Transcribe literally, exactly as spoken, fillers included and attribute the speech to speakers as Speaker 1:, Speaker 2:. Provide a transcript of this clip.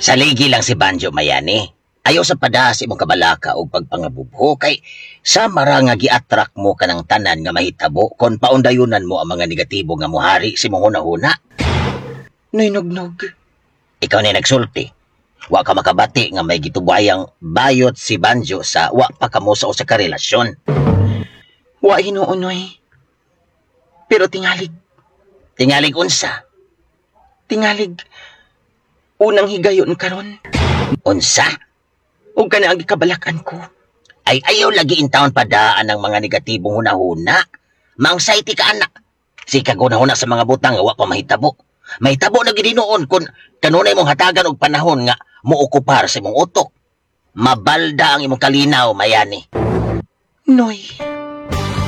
Speaker 1: Saligi lang si Banjo Mayani. Ayaw sa padas imong kabalaka o pagpangabubho kay sa mara nga gi-attract mo kanang tanan nga mahitabo kon paundayunan mo ang mga negatibo nga muhari si mong hunahuna.
Speaker 2: Noy nugnog.
Speaker 1: Ikaw ni nagsulti. Wa ka makabati nga may gitubayang bayot si Banjo sa wa pa kamo sa usa ka relasyon.
Speaker 2: Wa hinuon noy. Pero tingalig,
Speaker 1: Tingalig unsa?
Speaker 2: tingalig. Unang higayon karon.
Speaker 1: Unsa?
Speaker 2: Ug kana ang gikabalakan ko.
Speaker 1: Ay ayaw lagi in taon padaan ng mga negatibong hunahuna. Mangsayty ka anak. Si kagunahuna sa mga butang nga wa pa mahitabo. Mahitabo na gid noon kun kanunay mong hatagan og panahon nga muokupar sa imong utok. Mabalda ang imong kalinaw, Mayani.
Speaker 2: Noy,